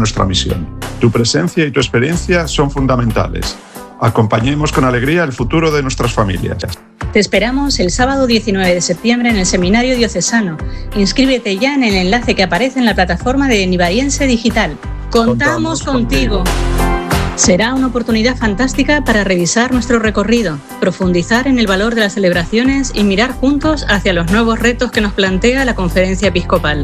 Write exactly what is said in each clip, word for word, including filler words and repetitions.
nuestra misión. Tu presencia y tu experiencia son fundamentales. Acompañemos con alegría el futuro de nuestras familias. Te esperamos el sábado diecinueve de septiembre en el Seminario Diocesano. Inscríbete ya en el enlace que aparece en la plataforma de Nivariense Digital. ¡Contamos, Contamos contigo! contigo. Será una oportunidad fantástica para revisar nuestro recorrido, profundizar en el valor de las celebraciones y mirar juntos hacia los nuevos retos que nos plantea la Conferencia Episcopal.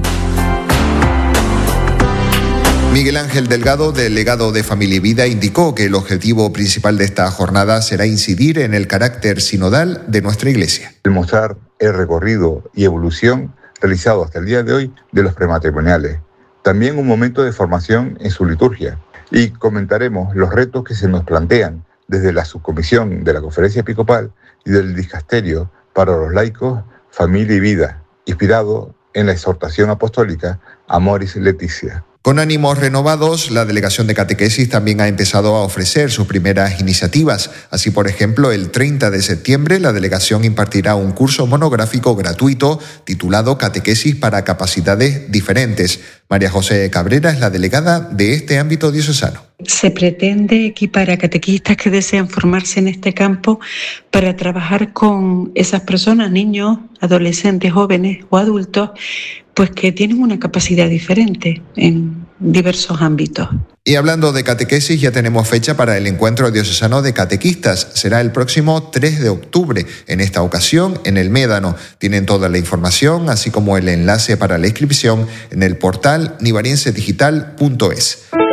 Miguel Ángel Delgado, delegado de Familia y Vida, indicó que el objetivo principal de esta jornada será incidir en el carácter sinodal de nuestra Iglesia. Mostrar el recorrido y evolución realizado hasta el día de hoy de los prematrimoniales. También un momento de formación en su liturgia. Y comentaremos los retos que se nos plantean desde la subcomisión de la Conferencia Episcopal y del Dicasterio para los laicos, Familia y Vida, inspirado en la exhortación apostólica Amoris Laetitia. Con ánimos renovados, la Delegación de Catequesis también ha empezado a ofrecer sus primeras iniciativas. Así, por ejemplo, el treinta de septiembre la Delegación impartirá un curso monográfico gratuito titulado Catequesis para capacidades diferentes. María José Cabrera es la delegada de este ámbito diocesano. Se pretende equipar a catequistas que desean formarse en este campo para trabajar con esas personas, niños, adolescentes, jóvenes o adultos, pues que tienen una capacidad diferente en diversos ámbitos. Y hablando de catequesis, ya tenemos fecha para el encuentro diocesano de catequistas. Será el próximo tres de octubre, en esta ocasión en el Médano. Tienen toda la información, así como el enlace para la inscripción en el portal nivariense digital punto es.